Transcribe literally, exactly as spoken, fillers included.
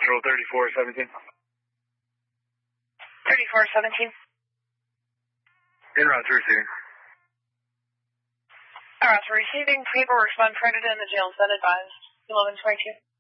Central thirty-four seventeen. thirty-four seventeen. En route to receiving. En route to receiving. Paperwork's been printed in the jail's been advised. eleven twenty-two.